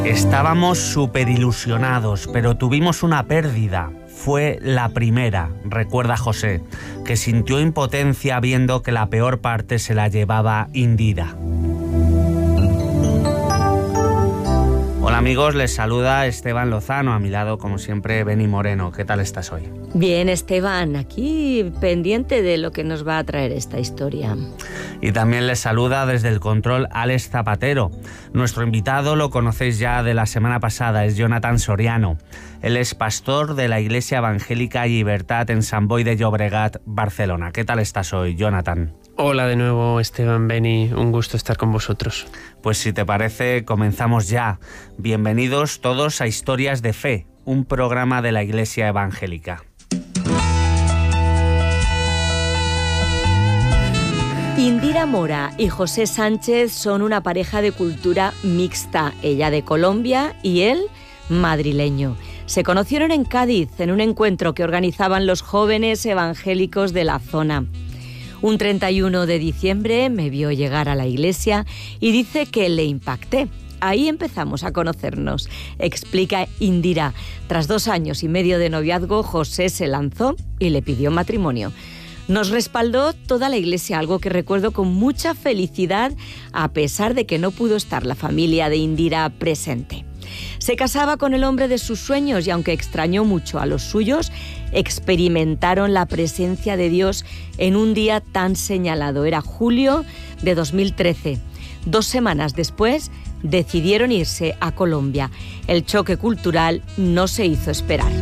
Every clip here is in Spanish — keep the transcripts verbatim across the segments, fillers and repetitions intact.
Estábamos súper ilusionados, pero tuvimos una pérdida. Fue la primera, recuerda José, que sintió impotencia viendo que la peor parte se la llevaba Indira. Hola amigos, les saluda Esteban Lozano, a mi lado como siempre Beni Moreno. ¿Qué tal estás hoy? Bien, Esteban, aquí pendiente de lo que nos va a traer esta historia. Y también les saluda desde el control Alex Zapatero. Nuestro invitado lo conocéis ya de la semana pasada, es Jonathan Soriano. Él es pastor de la Iglesia Evangélica Llibertat en Sant Boi de Llobregat, Barcelona. ¿Qué tal estás hoy, Jonathan? Hola de nuevo, Esteban, Beni, un gusto estar con vosotros. Pues si te parece, comenzamos ya. Bienvenidos todos a Historias de Fe, un programa de la Iglesia Evangélica. Indira Mora y José Sánchez son una pareja de cultura mixta, ella de Colombia y él madrileño. Se conocieron en Cádiz en un encuentro que organizaban los jóvenes evangélicos de la zona. Un treinta y uno de diciembre me vio llegar a la iglesia y dice que le impacté. Ahí empezamos a conocernos, explica Indira. Tras dos años y medio de noviazgo, José se lanzó y le pidió matrimonio. Nos respaldó toda la iglesia, algo que recuerdo con mucha felicidad, a pesar de que no pudo estar la familia de Indira presente. Se casaba con el hombre de sus sueños y aunque extrañó mucho a los suyos, experimentaron la presencia de Dios en un día tan señalado. Era julio de dos mil trece. Dos semanas después decidieron irse a Colombia. El choque cultural no se hizo esperar.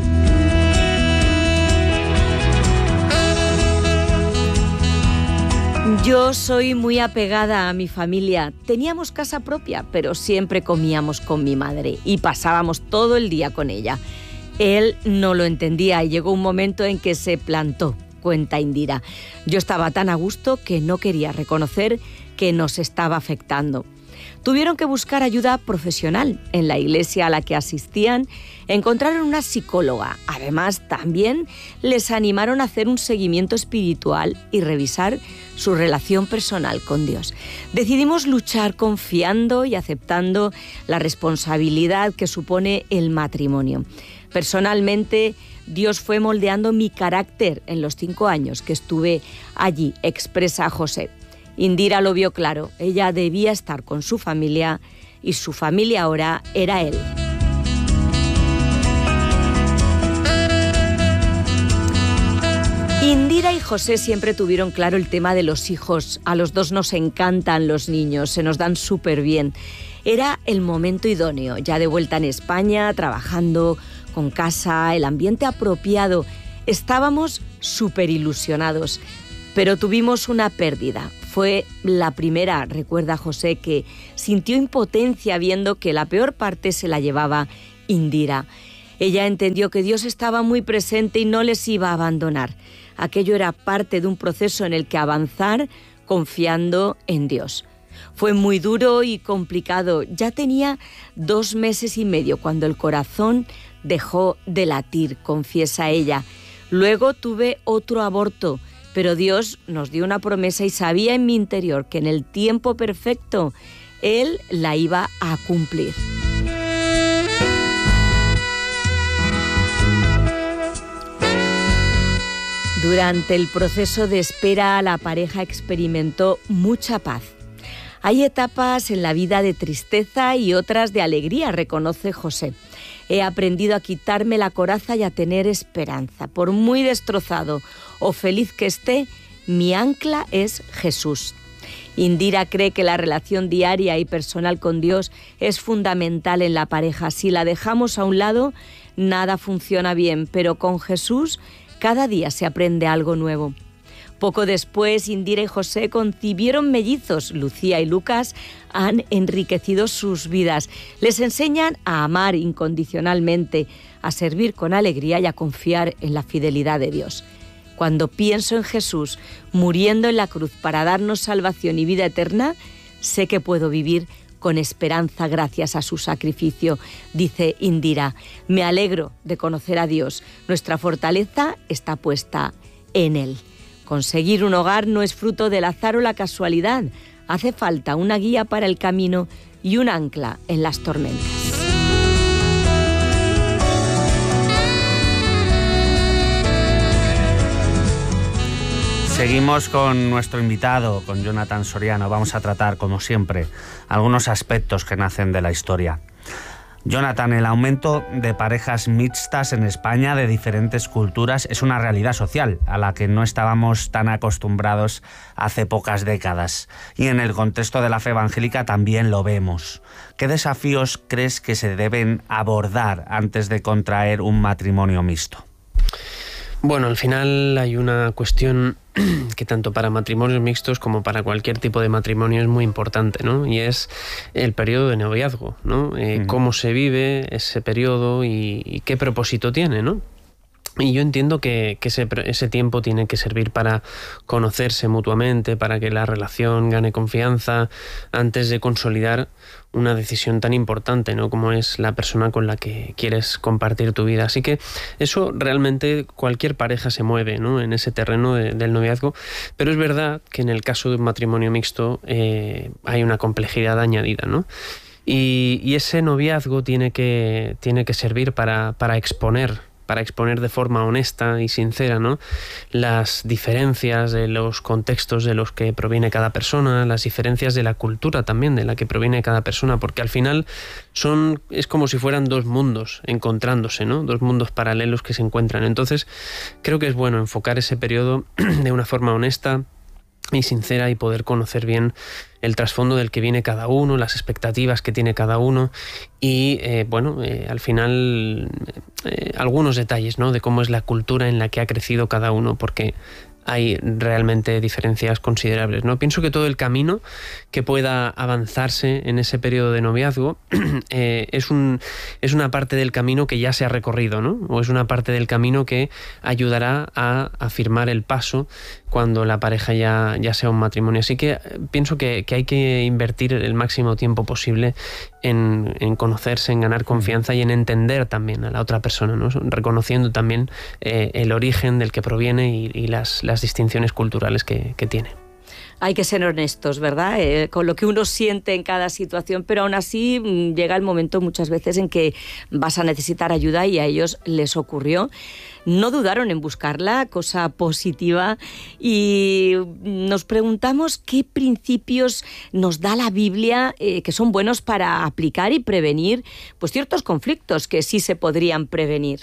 Yo soy muy apegada a mi familia. Teníamos casa propia, pero siempre comíamos con mi madre y pasábamos todo el día con ella. Él no lo entendía y llegó un momento en que se plantó, cuenta Indira. Yo estaba tan a gusto que no quería reconocer que nos estaba afectando. Tuvieron que buscar ayuda profesional. En la iglesia a la que asistían encontraron una psicóloga. Además, también les animaron a hacer un seguimiento espiritual y revisar su relación personal con Dios. Decidimos luchar confiando y aceptando la responsabilidad que supone el matrimonio. Personalmente, Dios fue moldeando mi carácter en los cinco años que estuve allí, expresa José. Indira lo vio claro, ella debía estar con su familia y su familia ahora era él. Indira y José siempre tuvieron claro el tema de los hijos. A los dos nos encantan los niños, se nos dan súper bien. Era el momento idóneo, ya de vuelta en España, trabajando con casa, el ambiente apropiado. Estábamos súper ilusionados, pero tuvimos una pérdida. Fue la primera, recuerda José, que sintió impotencia viendo que la peor parte se la llevaba Indira. Ella entendió que Dios estaba muy presente y no les iba a abandonar. Aquello era parte de un proceso en el que avanzar confiando en Dios. Fue muy duro y complicado. Ya tenía dos meses y medio cuando el corazón dejó de latir, confiesa ella. Luego tuve otro aborto, pero Dios nos dio una promesa y sabía en mi interior que en el tiempo perfecto Él la iba a cumplir. Durante el proceso de espera, la pareja experimentó mucha paz. Hay etapas en la vida de tristeza y otras de alegría, reconoce José. He aprendido a quitarme la coraza y a tener esperanza. Por muy destrozado o feliz que esté, mi ancla es Jesús. Indira cree que la relación diaria y personal con Dios es fundamental en la pareja. Si la dejamos a un lado, nada funciona bien, pero con Jesús cada día se aprende algo nuevo. Poco después, Indira y José concibieron mellizos. Lucía y Lucas han enriquecido sus vidas. Les enseñan a amar incondicionalmente, a servir con alegría y a confiar en la fidelidad de Dios. Cuando pienso en Jesús muriendo en la cruz para darnos salvación y vida eterna, sé que puedo vivir con esperanza gracias a su sacrificio, dice Indira. Me alegro de conocer a Dios. Nuestra fortaleza está puesta en Él. Conseguir un hogar no es fruto del azar o la casualidad. Hace falta una guía para el camino y un ancla en las tormentas. Seguimos con nuestro invitado, con Jonathan Soriano. Vamos a tratar, como siempre, algunos aspectos que nacen de la historia. Jonathan, el aumento de parejas mixtas en España de diferentes culturas es una realidad social a la que no estábamos tan acostumbrados hace pocas décadas. Y en el contexto de la fe evangélica también lo vemos. ¿Qué desafíos crees que se deben abordar antes de contraer un matrimonio mixto? Bueno, al final hay una cuestión que tanto para matrimonios mixtos como para cualquier tipo de matrimonio es muy importante, ¿no? Y es el periodo de noviazgo, ¿no? Eh, uh-huh. Cómo se vive ese periodo y, y qué propósito tiene, ¿no? Y yo entiendo que, que ese, ese tiempo tiene que servir para conocerse mutuamente, para que la relación gane confianza, antes de consolidar una decisión tan importante, ¿no? Como es la persona con la que quieres compartir tu vida. Así que eso realmente cualquier pareja se mueve, ¿no? En ese terreno de, del noviazgo. Pero es verdad que en el caso de un matrimonio mixto eh, hay una complejidad añadida, ¿no? Y, y ese noviazgo tiene que, tiene que servir para, para exponer para exponer de forma honesta y sincera, ¿no?, las diferencias de los contextos de los que proviene cada persona, las diferencias de la cultura también de la que proviene cada persona, porque al final son, es como si fueran dos mundos encontrándose, ¿no?, dos mundos paralelos que se encuentran. Entonces, creo que es bueno enfocar ese periodo de una forma honesta y sincera y poder conocer bien el trasfondo del que viene cada uno, las expectativas que tiene cada uno y, eh, bueno, eh, al final eh, algunos detalles, ¿no?, de cómo es la cultura en la que ha crecido cada uno, porque hay realmente diferencias considerables, ¿no? Pienso que todo el camino que pueda avanzarse en ese periodo de noviazgo eh, es, un, es una parte del camino que ya se ha recorrido, ¿no? O es una parte del camino que ayudará a afirmar el paso cuando la pareja ya, ya sea un matrimonio. Así que pienso que, que hay que invertir el máximo tiempo posible en, en conocerse, en ganar confianza y en entender también a la otra persona, ¿no? Reconociendo también eh, el origen del que proviene y, y las, las distinciones culturales que, que tiene. Hay que ser honestos, ¿verdad?, Eh, con lo que uno siente en cada situación, pero aún así mmm, llega el momento muchas veces en que vas a necesitar ayuda y a ellos les ocurrió. No dudaron en buscarla, cosa positiva, y nos preguntamos qué principios nos da la Biblia eh, que son buenos para aplicar y prevenir pues ciertos conflictos que sí se podrían prevenir.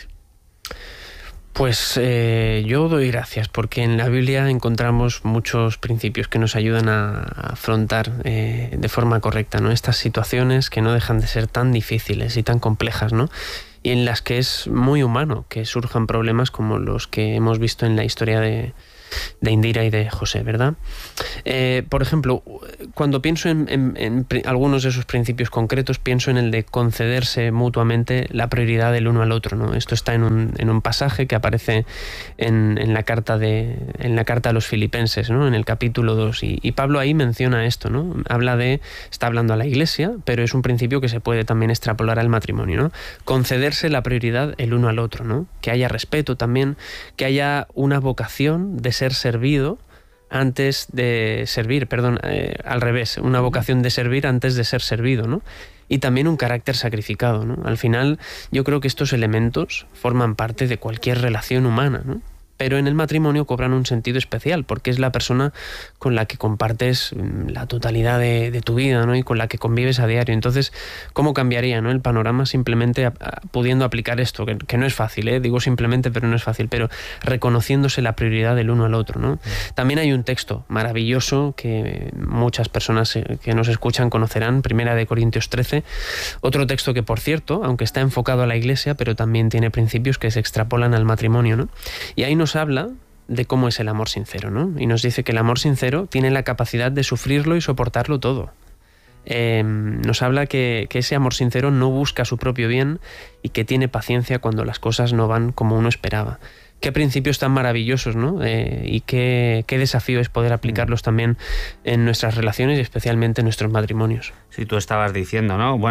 Pues eh, yo doy gracias porque en la Biblia encontramos muchos principios que nos ayudan a, a afrontar eh, de forma correcta, ¿no?, estas situaciones que no dejan de ser tan difíciles y tan complejas, ¿no?, y en las que es muy humano que surjan problemas como los que hemos visto en la historia de, de Indira y de José, ¿verdad? Eh, por ejemplo, cuando pienso en, en, en algunos de esos principios concretos, pienso en el de concederse mutuamente la prioridad del uno al otro, ¿no? Esto está en un, en un pasaje que aparece en, en, la carta de, en la carta a los filipenses, ¿no?, en el capítulo dos, y, y Pablo ahí menciona esto, ¿no? Habla de, está hablando a la iglesia, pero es un principio que se puede también extrapolar al matrimonio, ¿no? Concederse la prioridad el uno al otro, ¿no? Que haya respeto también, que haya una vocación de ser servido antes de servir, perdón, eh, al revés, una vocación de servir antes de ser servido, ¿no? Y también un carácter sacrificado, ¿no? Al final, yo creo que estos elementos forman parte de cualquier relación humana, ¿no? Pero en el matrimonio cobran un sentido especial porque es la persona con la que compartes la totalidad de, de tu vida, ¿no?, y con la que convives a diario. Entonces, ¿cómo cambiaría, ¿no?, el panorama simplemente a, a, pudiendo aplicar esto? Que, que no es fácil, ¿eh? Digo simplemente, pero no es fácil, pero reconociéndose la prioridad del uno al otro, ¿no? También hay un texto maravilloso que muchas personas que nos escuchan conocerán, Primera de Corintios trece, otro texto que, por cierto, aunque está enfocado a la iglesia, pero también tiene principios que se extrapolan al matrimonio, ¿no? Y ahí nos habla de cómo es el amor sincero, ¿no? Y nos dice que el amor sincero tiene la capacidad de sufrirlo y soportarlo todo. Eh, nos habla que, que ese amor sincero no busca su propio bien y que tiene paciencia cuando las cosas no van como uno esperaba. Qué principios tan maravillosos, ¿no? Eh, y qué, qué desafío es poder aplicarlos también en nuestras relaciones y especialmente en nuestros matrimonios. Sí, tú estabas diciendo, ¿no? Bueno,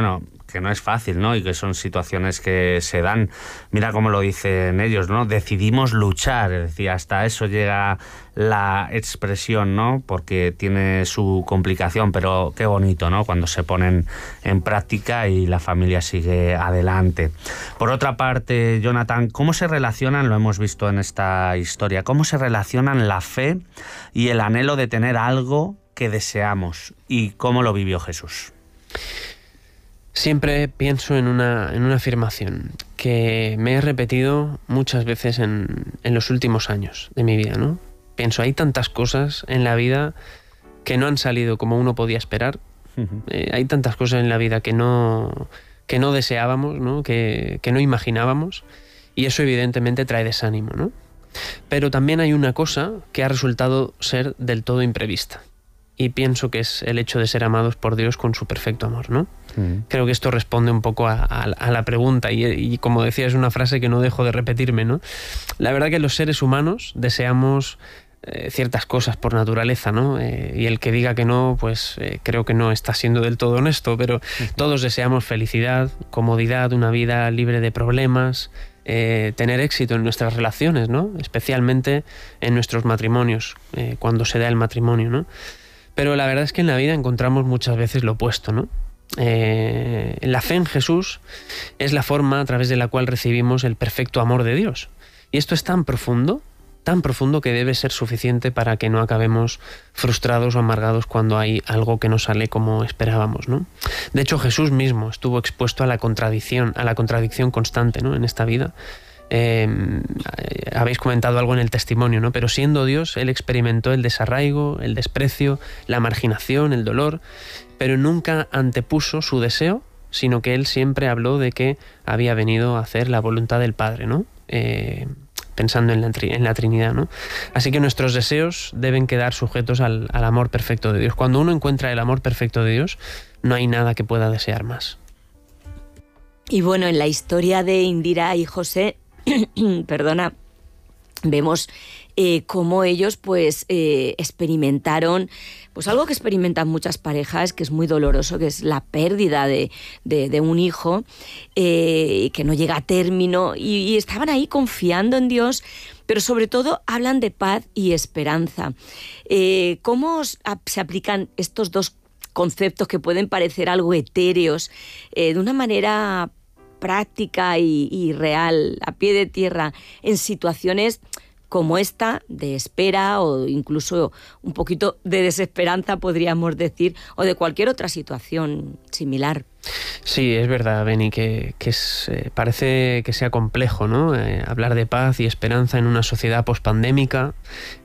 que no es fácil, ¿no? Y que son situaciones que se dan. Mira cómo lo dicen ellos, ¿no? Decidimos luchar, es decir, hasta eso llega la expresión, ¿no? Porque tiene su complicación, pero qué bonito, ¿no? Cuando se ponen en práctica y la familia sigue adelante. Por otra parte, Jonathan, ¿cómo se relacionan, lo hemos visto en esta historia, cómo se relacionan la fe y el anhelo de tener algo que deseamos? ¿Y cómo lo vivió Jesús? Siempre pienso en una, en una afirmación que me he repetido muchas veces en, en los últimos años de mi vida, ¿no? Pienso, hay tantas cosas en la vida que no han salido como uno podía esperar. Uh-huh. Eh, hay tantas cosas en la vida que no, que no deseábamos, ¿no? Que, que no imaginábamos, y eso evidentemente trae desánimo, ¿no? Pero también hay una cosa que ha resultado ser del todo imprevista. Y pienso que es el hecho de ser amados por Dios con su perfecto amor, ¿no? Mm. Creo que esto responde un poco a, a, a la pregunta y, y como decía, es una frase que no dejo de repetirme, ¿no? La verdad que los seres humanos deseamos eh, ciertas cosas por naturaleza, ¿no? Eh, y el que diga que no, pues eh, creo que no está siendo del todo honesto, pero todos deseamos felicidad, comodidad, una vida libre de problemas, eh, tener éxito en nuestras relaciones, ¿no? Especialmente en nuestros matrimonios, eh, cuando se da el matrimonio, ¿no? Pero la verdad es que en la vida encontramos muchas veces lo opuesto, ¿no? Eh, la fe en Jesús es la forma a través de la cual recibimos el perfecto amor de Dios. Y esto es tan profundo, tan profundo que debe ser suficiente para que no acabemos frustrados o amargados cuando hay algo que no sale como esperábamos, ¿no? De hecho, Jesús mismo estuvo expuesto a la contradicción, a la contradicción constante, ¿no? En esta vida. Eh, habéis comentado algo en el testimonio, ¿no? Pero siendo Dios, Él experimentó el desarraigo, el desprecio, la marginación, el dolor, pero nunca antepuso su deseo, sino que Él siempre habló de que había venido a hacer la voluntad del Padre, ¿no? Eh, pensando en la, en la Trinidad, ¿no? Así que nuestros deseos deben quedar sujetos al, al amor perfecto de Dios. Cuando uno encuentra el amor perfecto de Dios, no hay nada que pueda desear más. Y bueno, en la historia de Indira y José, perdona, vemos eh, cómo ellos pues eh, experimentaron pues algo que experimentan muchas parejas, que es muy doloroso, que es la pérdida de, de, de un hijo eh, que no llega a término, y, y estaban ahí confiando en Dios, pero sobre todo hablan de paz y esperanza. Eh, ¿Cómo se aplican estos dos conceptos que pueden parecer algo etéreos eh, de una manera práctica y, y real, a pie de tierra, en situaciones como esta, de espera o incluso un poquito de desesperanza, podríamos decir, o de cualquier otra situación similar? Sí, es verdad, Beni, que, que es, eh, parece que sea complejo, ¿no? Eh, hablar de paz y esperanza en una sociedad pospandémica,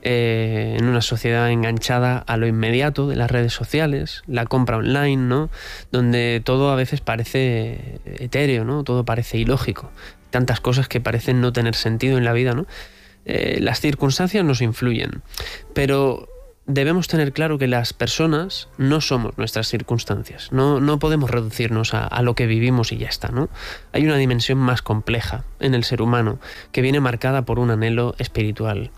eh, en una sociedad enganchada a lo inmediato de las redes sociales, la compra online, ¿no? Donde todo a veces parece etéreo, ¿no? Todo parece ilógico. Tantas cosas que parecen no tener sentido en la vida, ¿no? Eh, las circunstancias nos influyen, pero debemos tener claro que las personas no somos nuestras circunstancias. No, no podemos reducirnos a, a lo que vivimos y ya está, ¿no? Hay una dimensión más compleja en el ser humano que viene marcada por un anhelo espiritual.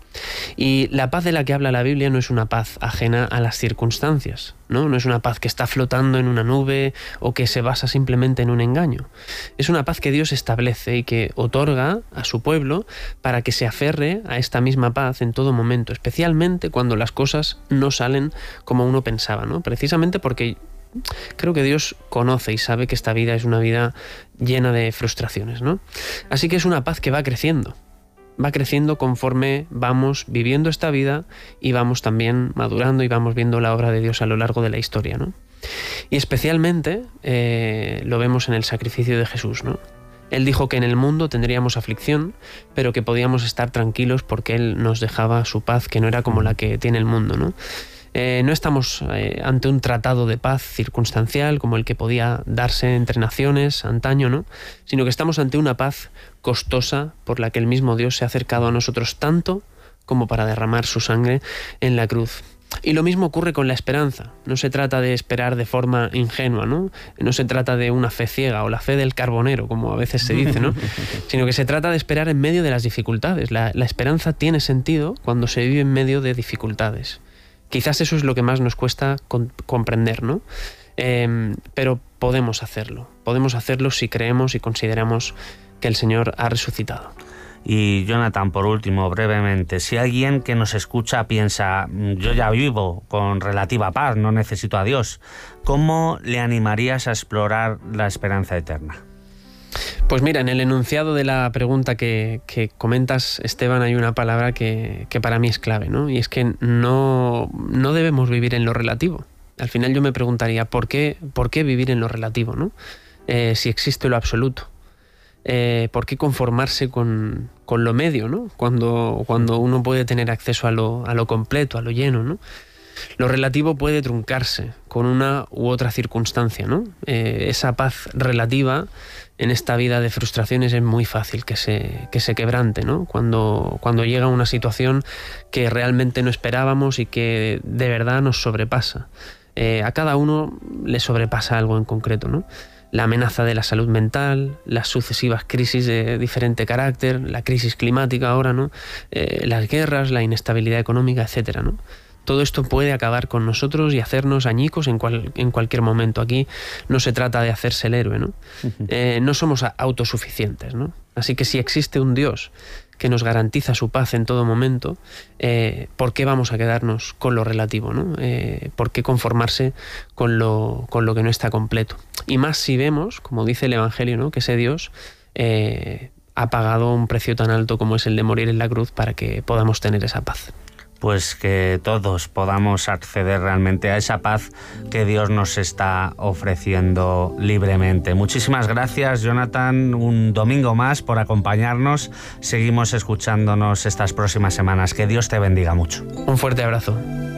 Y la paz de la que habla la Biblia no es una paz ajena a las circunstancias, ¿no? No es una paz que está flotando en una nube o que se basa simplemente en un engaño. Es una paz que Dios establece y que otorga a su pueblo para que se aferre a esta misma paz en todo momento, especialmente cuando las cosas no salen como uno pensaba, ¿no? Precisamente porque creo que Dios conoce y sabe que esta vida es una vida llena de frustraciones, ¿no? Así que es una paz que va creciendo. Va creciendo conforme vamos viviendo esta vida y vamos también madurando y vamos viendo la obra de Dios a lo largo de la historia, ¿no? Y especialmente eh, lo vemos en el sacrificio de Jesús, ¿no? Él dijo que en el mundo tendríamos aflicción, pero que podíamos estar tranquilos porque Él nos dejaba su paz, que no era como la que tiene el mundo, ¿no? Eh, no estamos eh, ante un tratado de paz circunstancial como el que podía darse entre naciones antaño, ¿no? Sino que estamos ante una paz costosa por la que el mismo Dios se ha acercado a nosotros tanto como para derramar su sangre en la cruz. Y lo mismo ocurre con la esperanza. No se trata de esperar de forma ingenua, ¿no? No se trata de una fe ciega o la fe del carbonero, como a veces se dice, ¿no? Sino que se trata de esperar en medio de las dificultades. La, la esperanza tiene sentido cuando se vive en medio de dificultades. Quizás eso es lo que más nos cuesta con, comprender, ¿no? Eh, pero podemos hacerlo. podemos hacerlo si creemos y consideramos que el Señor ha resucitado. Y Jonathan, por último, brevemente, si alguien que nos escucha piensa, yo ya vivo con relativa paz, no necesito a Dios, ¿cómo le animarías a explorar la esperanza eterna? Pues mira, en el enunciado de la pregunta que, que comentas, Esteban, hay una palabra que, que para mí es clave, ¿no? Y es que no, no debemos vivir en lo relativo. Al final yo me preguntaría, ¿por qué, por qué vivir en lo relativo, ¿no? Eh, si existe lo absoluto. Eh, ¿Por qué conformarse con, con lo medio, ¿no? Cuando, cuando uno puede tener acceso a lo, a lo completo, a lo lleno, ¿no? Lo relativo puede truncarse con una u otra circunstancia, ¿no? Eh, esa paz relativa en esta vida de frustraciones es muy fácil que se, que se quebrante, ¿no? Cuando, cuando llega una situación que realmente no esperábamos y que de verdad nos sobrepasa. Eh, a cada uno le sobrepasa algo en concreto, ¿no? La amenaza de la salud mental, las sucesivas crisis de diferente carácter, la crisis climática ahora, ¿no? Eh, las guerras, la inestabilidad económica, etcétera, ¿no? Todo esto puede acabar con nosotros y hacernos añicos en, cual, en cualquier momento. Aquí no se trata de hacerse el héroe, ¿no? Uh-huh. Eh, no somos autosuficientes, ¿no? Así que si existe un Dios que nos garantiza su paz en todo momento, eh, ¿por qué vamos a quedarnos con lo relativo, ¿no? Eh, ¿Por qué conformarse con lo, con lo que no está completo? Y más si vemos, como dice el Evangelio, ¿no? Que ese Dios eh, ha pagado un precio tan alto como es el de morir en la cruz para que podamos tener esa paz. Pues que todos podamos acceder realmente a esa paz que Dios nos está ofreciendo libremente. Muchísimas gracias, Jonathan, un domingo más por acompañarnos. Seguimos escuchándonos estas próximas semanas. Que Dios te bendiga mucho. Un fuerte abrazo.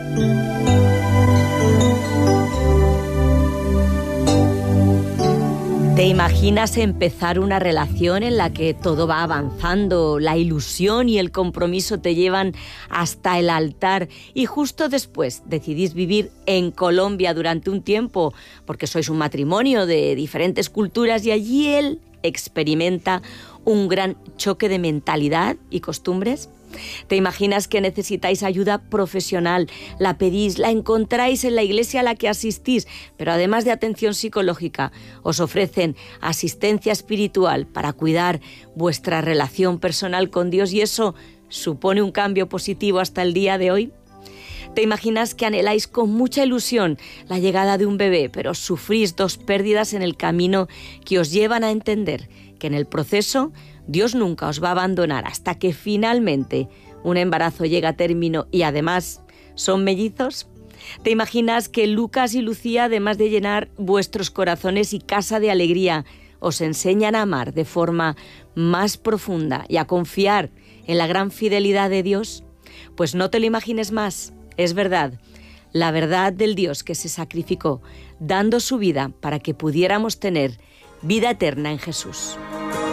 ¿Te imaginas empezar una relación en la que todo va avanzando, la ilusión y el compromiso te llevan hasta el altar y justo después decidís vivir en Colombia durante un tiempo porque sois un matrimonio de diferentes culturas y allí él experimenta un gran choque de mentalidad y costumbres? ¿Te imaginas que necesitáis ayuda profesional? La pedís, la encontráis en la iglesia a la que asistís, pero además de atención psicológica, os ofrecen asistencia espiritual para cuidar vuestra relación personal con Dios y eso supone un cambio positivo hasta el día de hoy. ¿Te imaginas que anheláis con mucha ilusión la llegada de un bebé, pero sufrís dos pérdidas en el camino que os llevan a entender que en el proceso Dios nunca os va a abandonar hasta que finalmente un embarazo llega a término y además son mellizos? ¿Te imaginas que Lucas y Lucía, además de llenar vuestros corazones y casa de alegría, os enseñan a amar de forma más profunda y a confiar en la gran fidelidad de Dios? Pues no te lo imagines más, es verdad, la verdad del Dios que se sacrificó, dando su vida para que pudiéramos tener vida eterna en Jesús.